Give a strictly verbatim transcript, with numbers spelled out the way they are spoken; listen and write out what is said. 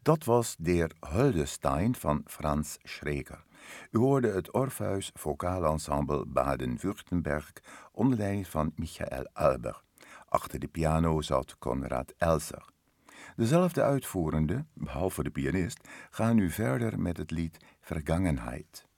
Dat was Der Huldestein van Franz Schreker. U hoorde het Orpheus Vocaal Ensemble Baden-Württemberg onder leiding van Michael Alber. Achter de piano zat Konrad Elser. Dezelfde uitvoerende, behalve de pianist, gaan nu verder met het lied Vergangenheit.